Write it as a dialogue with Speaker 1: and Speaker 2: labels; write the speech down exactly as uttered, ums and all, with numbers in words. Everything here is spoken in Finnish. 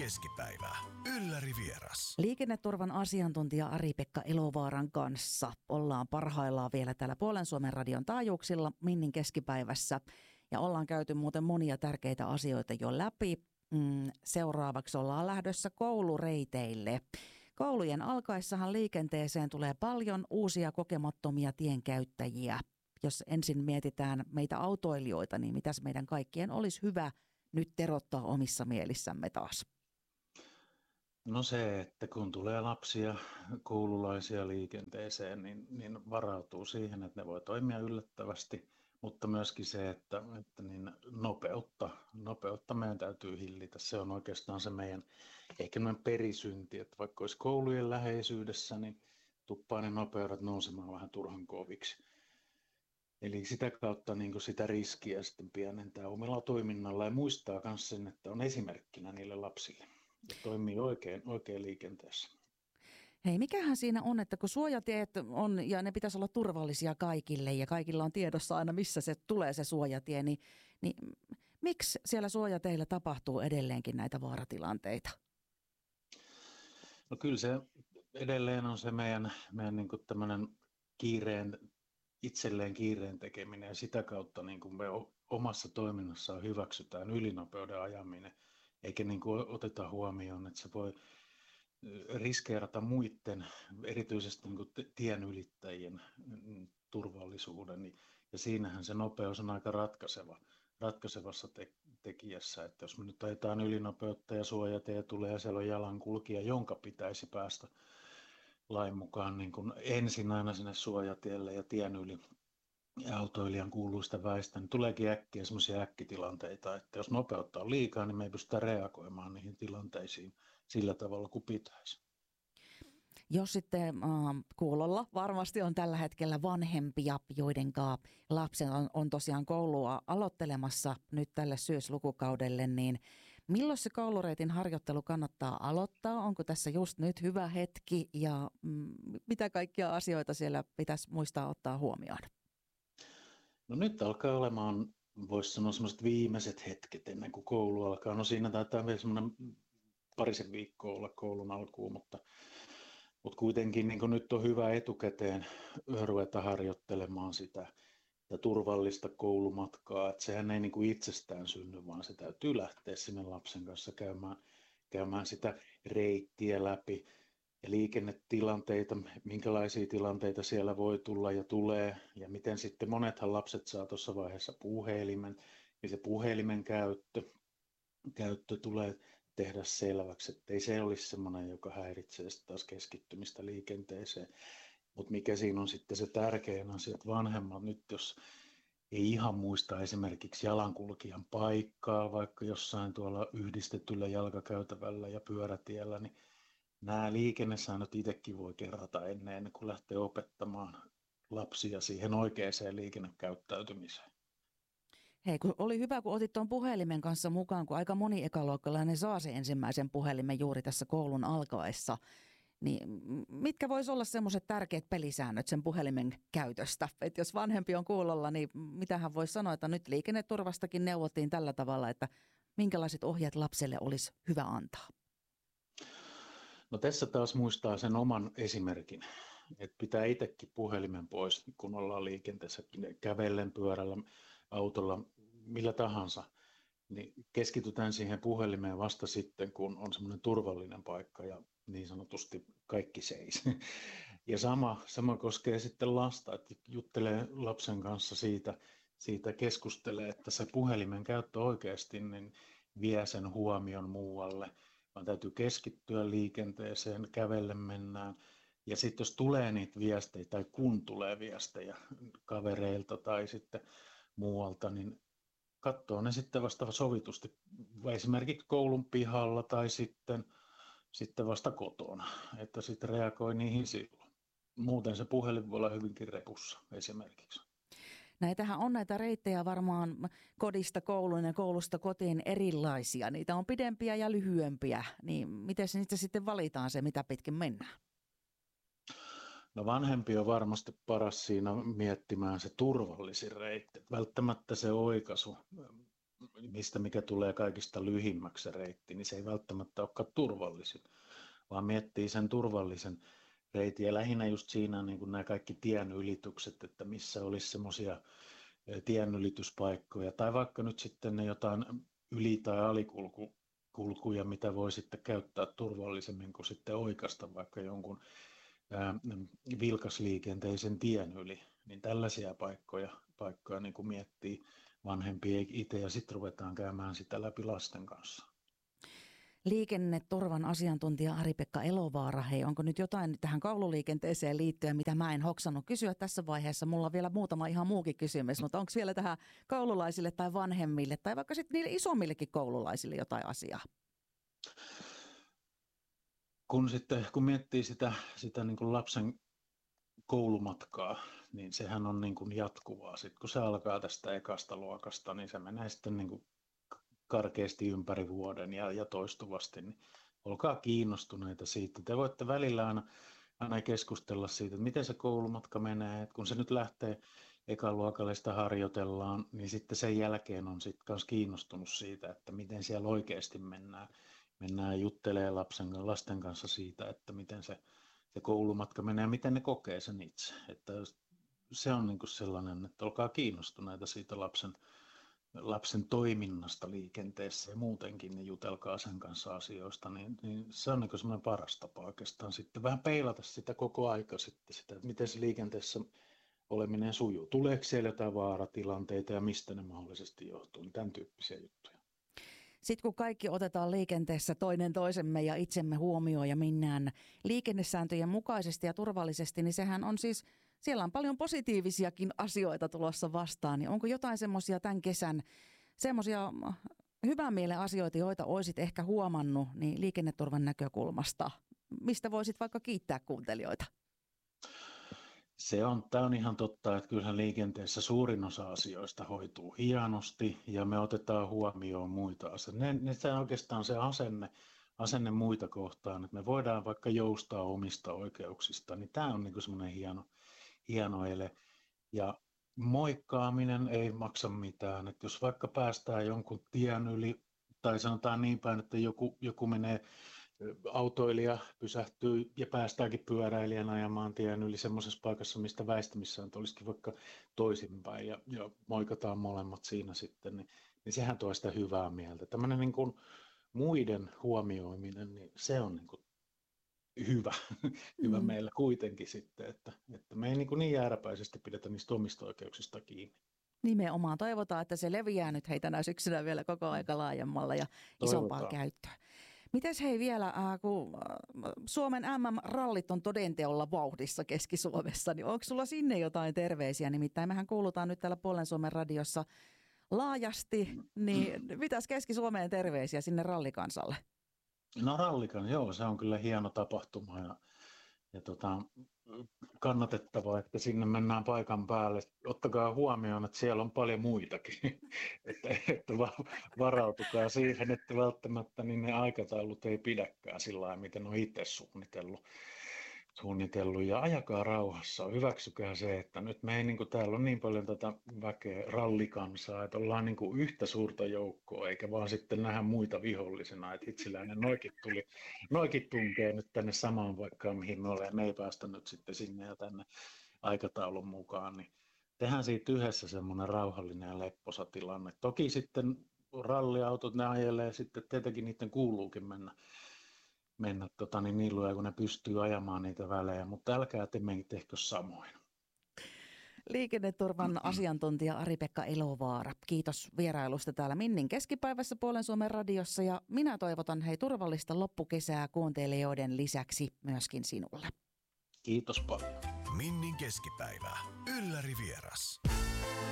Speaker 1: keskipäivä. Ylläri vieras.
Speaker 2: Liikenneturvan asiantuntija Ari-Pekka Elovaaran kanssa ollaan parhaillaan vielä täällä Puolen Suomen radion taajuuksilla Minnin keskipäivässä. Ja ollaan käyty muuten monia tärkeitä asioita jo läpi. Mm, seuraavaksi ollaan lähdössä koulureiteille. Koulujen alkaessahan liikenteeseen tulee paljon uusia kokemattomia tienkäyttäjiä. Jos ensin mietitään meitä autoilijoita, niin mitäs meidän kaikkien olisi hyvä nyt terottaa omissa mielissämme taas?
Speaker 3: No se, että kun tulee lapsia, koululaisia liikenteeseen, niin, niin varautuu siihen, että ne voi toimia yllättävästi, mutta myöskin se, että, että niin nopeutta, nopeutta meidän täytyy hillitä. Se on oikeastaan se meidän, ehkä meidän perisynti, että vaikka olisi koulujen läheisyydessä, niin tuppaa ne nopeudet nousemaan vähän turhan koviksi. Eli sitä kautta niin kuin sitä riskiä sitten pienentää omilla toiminnalla ja muistaa myös sen, että on esimerkkinä niille lapsille ja toimii oikein, oikein liikenteessä.
Speaker 2: Hei, mikähän siinä on, että kun suojatiet on ja ne pitäisi olla turvallisia kaikille ja kaikilla on tiedossa aina, missä se tulee se suojatie, niin, niin miksi siellä suojateillä tapahtuu edelleenkin näitä vaaratilanteita?
Speaker 3: No kyllä se edelleen on se meidän, meidän niin kuin tämmöinen kiireen, itselleen kiireen tekeminen ja sitä kautta niin kuin me omassa toiminnassaan hyväksytään ylinopeuden ajaminen, eikä niin kuin oteta huomioon, että se voi riskeerata muiden, erityisesti niin kuin tien ylittäjien turvallisuuden, ja siinähän se nopeus on aika ratkaiseva, ratkaisevassa te- tekijässä, että jos me nyt ajetaan ylinopeutta ja suojatie tulee ja siellä on jalankulkija, jonka pitäisi päästä lain mukaan niin kuin ensin aina sinne suojatielle ja tien yli ja autoilijan kuuluu sitä väistä, niin tuleekin äkkiä semmoisia äkkitilanteita, että jos nopeutta on liikaa, niin me ei pystytä reagoimaan niihin tilanteisiin sillä tavalla kuin pitäisi.
Speaker 2: Jos sitten äh, kuulolla varmasti on tällä hetkellä vanhempia, joidenkaan lapset on, on tosiaan koulua aloittelemassa nyt tälle syyslukukaudelle, niin milloin se koulureitin harjoittelu kannattaa aloittaa? Onko tässä just nyt hyvä hetki ja mm, mitä kaikkia asioita siellä pitäisi muistaa ottaa huomioon?
Speaker 3: No nyt alkaa olemaan, voisi sanoa, semmoiset viimeiset hetket ennen kuin koulu alkaa. No siinä taitaa vielä semmoinen parisen viikkoa olla koulun alkuun, mutta, mutta kuitenkin niin kuin nyt on hyvä etukäteen ruveta harjoittelemaan sitä, sitä turvallista koulumatkaa. Että sehän ei niin kuin itsestään synny, vaan se täytyy lähteä sinne lapsen kanssa käymään, käymään sitä reittiä läpi. Ja liikennetilanteita, minkälaisia tilanteita siellä voi tulla ja tulee, ja miten sitten monethan lapset saa tuossa vaiheessa puhelimen, ja se puhelimen käyttö, käyttö tulee tehdä selväksi, että ei se olisi sellainen, joka häiritsee taas keskittymistä liikenteeseen. Mutta mikä siinä on sitten se tärkein asia, että vanhemmat nyt, jos ei ihan muista esimerkiksi jalankulkijan paikkaa, vaikka jossain tuolla yhdistetyllä jalkakäytävällä ja pyörätiellä, niin nämä liikennesäännöt itsekin voi kerrata ennen kuin lähtee opettamaan lapsia siihen oikeaan liikennekäyttäytymiseen.
Speaker 2: Hei, kun oli hyvä, kun otit tuon puhelimen kanssa mukaan, kun aika moni ekaluokkalainen saa sen ensimmäisen puhelimen juuri tässä koulun alkaessa. Niin mitkä vois olla semmoiset tärkeät pelisäännöt sen puhelimen käytöstä? Että jos vanhempi on kuulolla, niin mitähän voisi sanoa, että nyt liikenneturvastakin neuvottiin tällä tavalla, että minkälaiset ohjeet lapselle olisi hyvä antaa?
Speaker 3: No tässä taas muistaa sen oman esimerkin, että pitää itsekin puhelimen pois, kun ollaan liikenteessä kävellen, pyörällä, autolla, millä tahansa, niin keskitytään siihen puhelimeen vasta sitten, kun on semmoinen turvallinen paikka ja niin sanotusti kaikki seis. Ja sama, sama koskee sitten lasta, että juttelee lapsen kanssa siitä, siitä keskustelee, että se puhelimen käyttö oikeasti niin vie sen huomion muualle, vaan täytyy keskittyä liikenteeseen, kävelle mennään. Ja sitten jos tulee niitä viestejä tai kun tulee viestejä kavereilta tai sitten muualta, niin katsoo ne sitten vasta sovitusti, esimerkiksi koulun pihalla tai sitten, sitten vasta kotona, että sitten reagoi niihin silloin. Muuten se puhelin voi olla hyvinkin repussa esimerkiksi.
Speaker 2: Näitähän on näitä reittejä varmaan kodista kouluun ja koulusta kotiin erilaisia. Niitä on pidempiä ja lyhyempiä. Niin miten se niistä sitten valitaan se, mitä pitkin mennään?
Speaker 3: No vanhempi on varmasti paras siinä miettimään se turvallisin reitti. Välttämättä se oikaisu mistä mikä tulee kaikista lyhimmäksi se reitti, niin se ei välttämättä olekaan turvallisin, vaan miettii sen turvallisen reitin. Ja lähinnä just siinä niin kuin nämä kaikki tienylitykset, että missä olisi semmoisia tienylityspaikkoja, tai vaikka nyt sitten ne jotain yli- tai alikulkuja, mitä voi sitten käyttää turvallisemmin kuin sitten oikaista vaikka jonkun ää, vilkasliikenteisen tien yli, niin tällaisia paikkoja, paikkoja niin kuin miettii vanhempi itse ja sitten ruvetaan käymään sitä läpi lasten kanssa.
Speaker 2: Liikenneturvan asiantuntija Ari-Pekka Elovaara, hei, onko nyt jotain tähän koululiikenteeseen liittyen, mitä mä en hoksannut kysyä tässä vaiheessa? Mulla on vielä muutama ihan muukin kysymys, mutta onko vielä tähän koululaisille tai vanhemmille tai vaikka sitten niille isommillekin koululaisille jotain asiaa?
Speaker 3: Kun, sitten, kun miettii sitä, sitä niin kuin lapsen koulumatkaa, niin sehän on niin kuin jatkuvaa. Sitten kun se alkaa tästä ekasta luokasta, niin se menee sitten niin kuin karkeasti ympäri vuoden ja, ja toistuvasti, niin olkaa kiinnostuneita siitä. Te voitte välillä aina, aina keskustella siitä, että miten se koulumatka menee. Että kun se nyt lähtee ekan luokalle, sitä harjoitellaan, niin sitten sen jälkeen on sitten myös kiinnostunut siitä, että miten siellä oikeasti mennään. Mennään juttelee lapsen, lasten kanssa siitä, että miten se, se koulumatka menee ja miten ne kokee sen itse. Että se on niin kuin sellainen, että olkaa kiinnostuneita siitä lapsen lapsen toiminnasta liikenteessä ja muutenkin, niin jutelkaa sen kanssa asioista, niin, niin se on niin semmoinen paras tapa oikeastaan sitten vähän peilata sitä koko aika sitten, sitä, että miten se liikenteessä oleminen sujuu. Tuleeko siellä jotain vaaratilanteita ja mistä ne mahdollisesti johtuu, niin tämän tyyppisiä juttuja.
Speaker 2: Sitten kun kaikki otetaan liikenteessä toinen toisemme ja itsemme huomioon ja mennään liikennesääntöjen mukaisesti ja turvallisesti, niin sehän on siis, siellä on paljon positiivisiakin asioita tulossa vastaan. Niin onko jotain semmoisia tämän kesän, semmoisia hyvän mielen asioita, joita olisit ehkä huomannut niin liikenneturvan näkökulmasta? Mistä voisit vaikka kiittää kuuntelijoita?
Speaker 3: Se on, tämä on ihan totta, että kyllähän liikenteessä suurin osa asioista hoituu hienosti ja me otetaan huomioon muita asioita. Ne, ne, se on oikeastaan se asenne, asenne muita kohtaan, että me voidaan vaikka joustaa omista oikeuksista, niin tämä on niin kuin semmoinen hieno, hieno ele. Ja moikkaaminen ei maksa mitään, että jos vaikka päästään jonkun tien yli tai sanotaan niin päin, että joku, joku menee autoilija pysähtyy ja päästäänkin pyöräilijän ajamaan tien yli semmoisessa paikassa, mistä väistämissään olisikin vaikka toisinpäin ja, ja moikataan molemmat siinä sitten, niin, niin sehän tuo sitä hyvää mieltä. Tämmöinen niin kuin muiden huomioiminen, niin se on niin kuin hyvä, hyvä mm. meillä kuitenkin sitten, että, että me ei niin, kuin niin jääräpäisesti pidetä niistä omista oikeuksista kiinni.
Speaker 2: Nimenomaan toivotaan, että se leviää nyt hei tänä syksynä vielä koko aika laajemmalla ja isompaa käyttöä. Mites hei vielä, äh, kun äh, Suomen M M-rallit on todenteolla vauhdissa Keski-Suomessa, niin onko sulla sinne jotain terveisiä? Nimittäin mehän kuulutaan nyt täällä Puolen Suomen radiossa laajasti, niin mitäs Keski-Suomeen terveisiä sinne rallikansalle?
Speaker 3: No rallikan, joo, se on kyllä hieno tapahtuma ja, ja tota, kannatettavaa, että sinne mennään paikan päälle. Ottakaa huomioon, että siellä on paljon muitakin, että, että varautukaa siihen, että välttämättä niin ne aikataulut ei pidäkään sillä lailla, miten on itse suunnitellut. suunnitellut. Ja ajakaa rauhassa, hyväksykää se, että nyt me ei, niin kuin, täällä on niin paljon tätä väkeä, rallikansaa, että ollaan niin kuin yhtä suurta joukkoa, eikä vaan sitten nähdä muita vihollisena, että itselläinen noikin tuli, noikin tunkee nyt tänne samaan paikkaan, mihin me olemme, me ei päästä nyt sitten sinne ja tänne aikataulun mukaan, niin tehdään siitä yhdessä semmoinen rauhallinen ja lepposa tilanne. Toki sitten ralliautot, ne ajelee sitten, tietenkin niiden kuuluukin mennä, mennä tota, niin niillä kun ne pystyy ajamaan niitä välejä, mutta älkää te tehkö samoin.
Speaker 2: Liikenneturvan asiantuntija Ari-Pekka Elovaara, kiitos vierailusta täällä Minnin keskipäivässä Puolen Suomen radiossa ja minä toivotan hei turvallista loppukesää kuuntelijoiden lisäksi myöskin sinulle.
Speaker 3: Kiitos paljon.
Speaker 1: Minnin keskipäivä. Ylläri vieras.